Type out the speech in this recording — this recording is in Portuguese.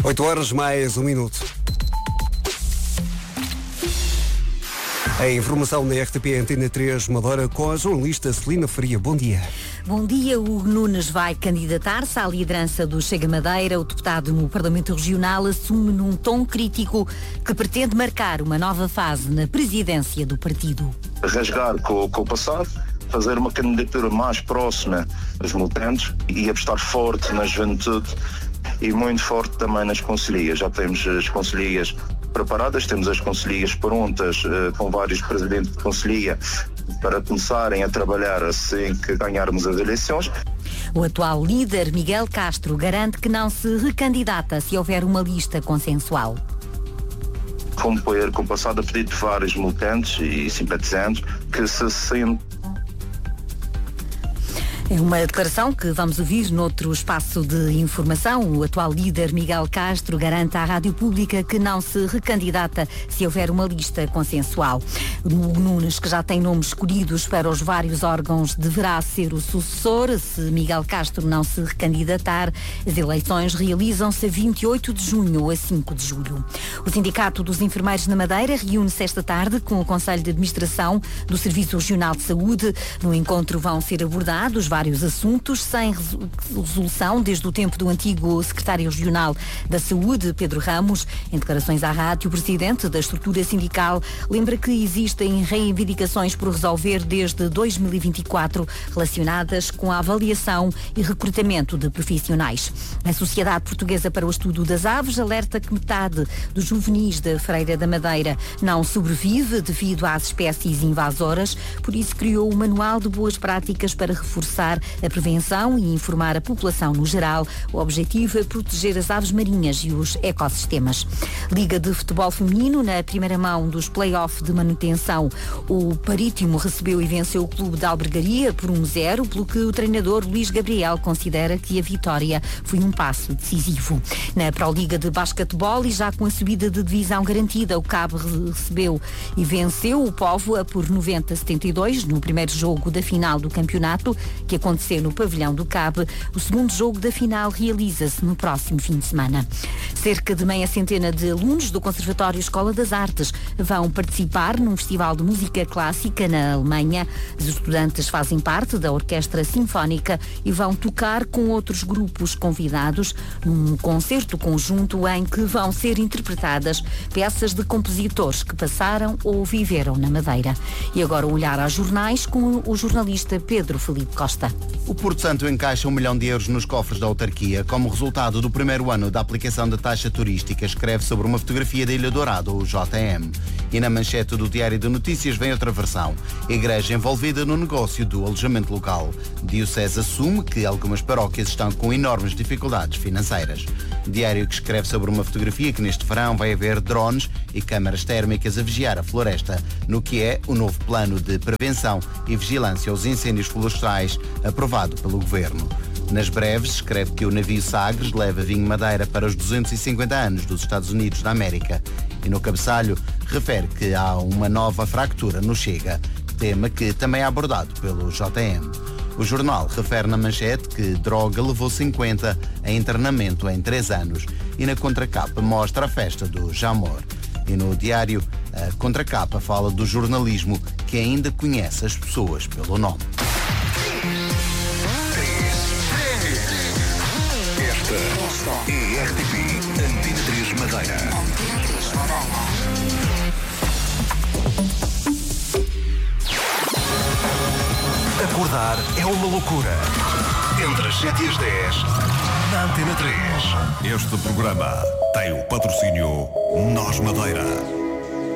8 horas mais 1 minuto. A informação na RTP Antena 3 Madeira com a jornalista Celina Faria. Bom dia. Bom dia. Hugo Nunes vai candidatar-se à liderança do Chega Madeira. O deputado no Parlamento Regional assume num tom crítico que pretende marcar uma nova fase na presidência do partido. Rasgar com o passado, fazer uma candidatura mais próxima dos militantes e apostar forte na juventude e muito forte também nas conselhias. Já temos as conselhias preparadas, temos as conselhias prontas, com vários presidentes de conselhia para começarem a trabalhar assim que ganharmos as eleições. O atual líder, Miguel Castro, garante que não se recandidata se houver uma lista consensual. Romper com o passado a pedido de vários militantes e simpatizantes que se sentem. É uma declaração que vamos ouvir noutro espaço de informação. O atual líder Miguel Castro garante à Rádio Pública que não se recandidata se houver uma lista consensual. O Nunes, que já tem nomes escolhidos para os vários órgãos, deverá ser o sucessor se Miguel Castro não se recandidatar. As eleições realizam-se a 28 de junho ou a 5 de julho. O Sindicato dos Enfermeiros na Madeira reúne-se esta tarde com o Conselho de Administração do Serviço Regional de Saúde. No encontro vão ser abordados vários assuntos sem resolução desde o tempo do antigo secretário regional da Saúde, Pedro Ramos. Em declarações à rádio, o presidente da estrutura sindical lembra que existem reivindicações por resolver desde 2024 relacionadas com a avaliação e recrutamento de profissionais. A Sociedade Portuguesa para o Estudo das Aves alerta que metade dos juvenis da Freira da Madeira não sobrevive devido às espécies invasoras, por isso criou um manual de boas práticas para reforçar a prevenção e informar a população no geral. O objetivo é proteger as aves marinhas e os ecossistemas. Liga de Futebol Feminino, na primeira mão dos play-off de manutenção. O Marítimo recebeu e venceu o clube da Albergaria por 1-0, pelo que o treinador Luís Gabriel considera que a vitória foi um passo decisivo. Na Proliga de Basquetebol, e já com a subida de divisão garantida, o Cabo recebeu e venceu o Póvoa por 90-72 no primeiro jogo da final do campeonato, que acontecer no pavilhão do Cabo. O segundo jogo da final realiza-se no próximo fim de semana. Cerca de meia centena de alunos do Conservatório Escola das Artes vão participar num festival de música clássica na Alemanha. Os estudantes fazem parte da Orquestra Sinfónica e vão tocar com outros grupos convidados num concerto conjunto em que vão ser interpretadas peças de compositores que passaram ou viveram na Madeira. E agora um olhar aos jornais com o jornalista Pedro Felipe Costa. O Porto Santo encaixa 1 milhão de euros nos cofres da autarquia como resultado do primeiro ano da aplicação da taxa turística, escreve sobre uma fotografia da Ilha Dourada, o JM. E na manchete do Diário de Notícias vem outra versão. Igreja envolvida no negócio do alojamento local. Diocese assume que algumas paróquias estão com enormes dificuldades financeiras. Diário que escreve sobre uma fotografia que neste verão vai haver drones e câmaras térmicas a vigiar a floresta, no que é o novo plano de prevenção e vigilância aos incêndios florestais aprovado pelo Governo. Nas breves, escreve que o navio Sagres leva vinho Madeira para os 250 anos dos Estados Unidos da América. E no cabeçalho, refere que há uma nova fractura no Chega, tema que também é abordado pelo JM. O jornal refere na manchete que droga levou 50 a internamento em 3 anos e na contracapa mostra a festa do Jamor. E no diário, a contracapa fala do jornalismo que ainda conhece as pessoas pelo nome. Esta é RTP Antena 3 Madeira. Acordar é uma loucura. Entre as 7 e as 10, na Antena 3. Este programa tem o patrocínio Nós Madeira.